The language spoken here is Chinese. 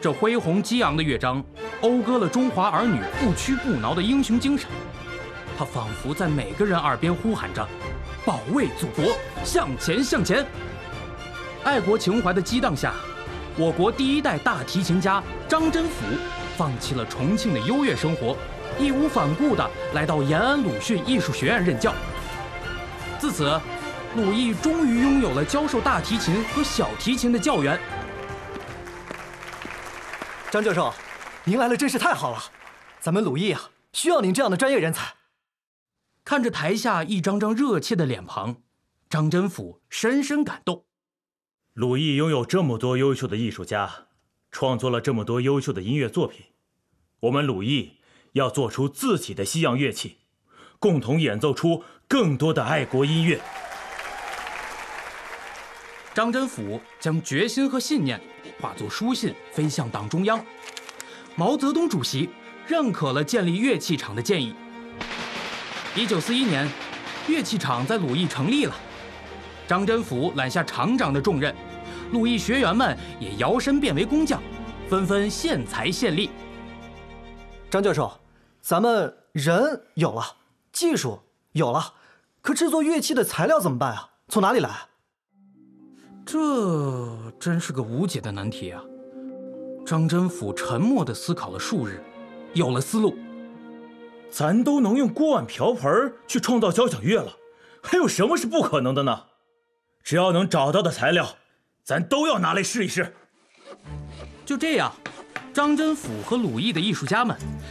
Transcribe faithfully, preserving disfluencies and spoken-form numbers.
这恢宏激昂的乐章，讴歌了中华儿女不屈不挠的英雄精神。它仿佛在每个人耳边呼喊着：“保卫祖国，向前向前！”爱国情怀的激荡下，我国第一代大提琴家张真甫放弃了重庆的优越生活，义无反顾地来到延安鲁迅艺术学院任教。自此，鲁艺终于拥有了教授大提琴和小提琴的教员。 张教授，您来了真是太好了，咱们鲁艺啊，需要您这样的专业人才。 看着台下一张张热切的脸庞，张真甫深深感动。 鲁艺拥有这么多优秀的艺术家，创作了这么多优秀的音乐作品，我们鲁艺要做出自己的西洋乐器，共同演奏出更多的爱国音乐。 张真甫将决心和信念化作书信飞向党中央，毛泽东主席认可了建立乐器厂的建议。一九四一年，乐器厂在鲁艺成立了，张真甫揽下厂长的重任，鲁艺学员们也摇身变为工匠，纷纷献才献力。 张教授，咱们人有了，技术有了，可制作乐器的材料怎么办啊？从哪里来？ 这真是个无解的难题啊！张真甫沉默地思考了数日，有了思路。 咱都能用锅碗瓢盆去创造交响乐了，还有什么是不可能的呢？只要能找到的材料，咱都要拿来试一试。 就这样，张真甫和鲁艺的艺术家们